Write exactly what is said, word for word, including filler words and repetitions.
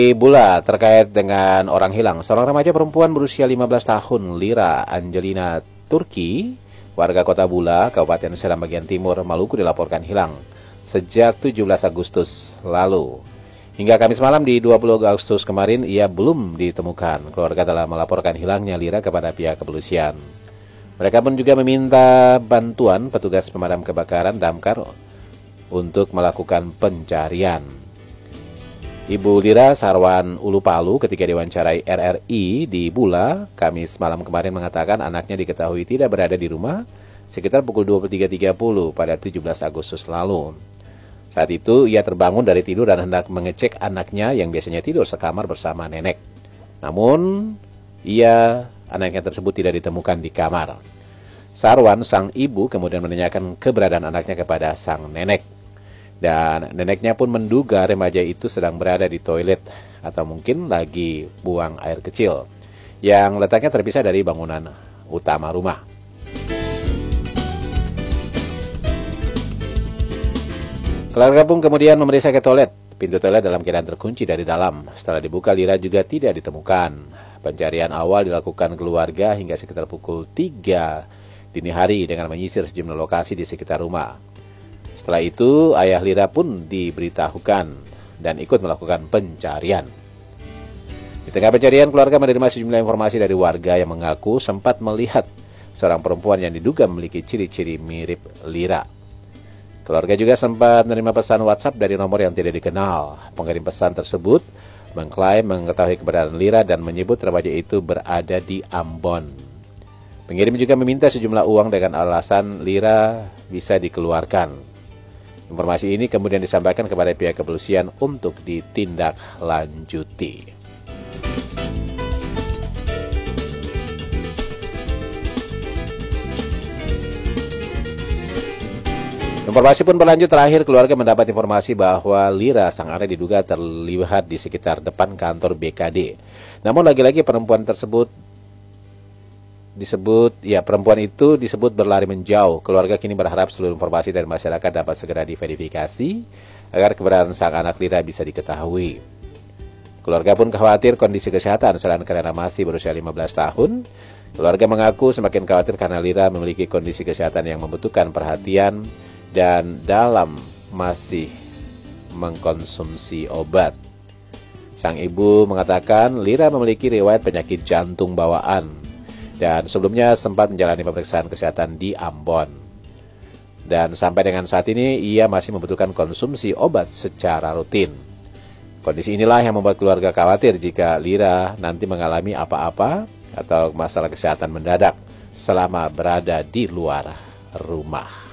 Bula terkait dengan orang hilang. Seorang remaja perempuan berusia lima belas tahun, Lira Angelina Turki, warga kota Bula, Kabupaten Seram bagian timur, Maluku, dilaporkan hilang sejak tujuh belas Agustus lalu. Hingga Kamis malam di dua puluh Agustus kemarin, ia belum ditemukan. Keluarga telah melaporkan hilangnya Lira kepada pihak kepolisian. Mereka pun juga meminta bantuan petugas pemadam kebakaran damkar untuk melakukan pencarian. Ibu Lira, Sarwan Ulupalu, ketika diwawancarai R R I di Bula, Kamis malam kemarin mengatakan anaknya diketahui tidak berada di rumah sekitar pukul dua puluh tiga tiga puluh pada tujuh belas Agustus lalu. Saat itu ia terbangun dari tidur dan hendak mengecek anaknya yang biasanya tidur sekamar bersama nenek. Namun, ia anaknya tersebut tidak ditemukan di kamar. Sarwan, sang ibu, kemudian menanyakan keberadaan anaknya kepada sang nenek. Dan neneknya pun menduga remaja itu sedang berada di toilet atau mungkin lagi buang air kecil yang letaknya terpisah dari bangunan utama rumah. Keluarga pun kemudian memeriksa ke toilet. Pintu toilet dalam keadaan terkunci dari dalam. Setelah dibuka, Lira juga tidak ditemukan. Pencarian awal dilakukan keluarga hingga sekitar pukul tiga dini hari dengan menyisir sejumlah lokasi di sekitar rumah. Setelah itu, ayah Lira pun diberitahukan dan ikut melakukan pencarian. Di tengah pencarian, keluarga menerima sejumlah informasi dari warga yang mengaku sempat melihat seorang perempuan yang diduga memiliki ciri-ciri mirip Lira. Keluarga juga sempat menerima pesan WhatsApp dari nomor yang tidak dikenal. Pengirim pesan tersebut mengklaim mengetahui keberadaan Lira dan menyebut remaja itu berada di Ambon. Pengirim juga meminta sejumlah uang dengan alasan Lira bisa dikeluarkan. Informasi ini kemudian disampaikan kepada pihak kepolisian untuk ditindaklanjuti. Informasi pun berlanjut. Terakhir, keluarga mendapat informasi bahwa Lira, sang ayah, diduga terlihat di sekitar depan kantor B K D. Namun lagi-lagi perempuan tersebut disebut, ya perempuan itu disebut berlari menjauh. Keluarga kini berharap seluruh informasi dari masyarakat dapat segera diverifikasi agar keberadaan sang anak Lira bisa diketahui. Keluarga pun khawatir kondisi kesehatan selain karena masih berusia lima belas tahun. Keluarga mengaku semakin khawatir karena Lira memiliki kondisi kesehatan yang membutuhkan perhatian dan dalam masih mengkonsumsi obat. Sang ibu mengatakan Lira memiliki riwayat penyakit jantung bawaan dan sebelumnya sempat menjalani pemeriksaan kesehatan di Ambon. Dan sampai dengan saat ini ia masih membutuhkan konsumsi obat secara rutin. Kondisi inilah yang membuat keluarga khawatir jika Lira nanti mengalami apa-apa atau masalah kesehatan mendadak selama berada di luar rumah.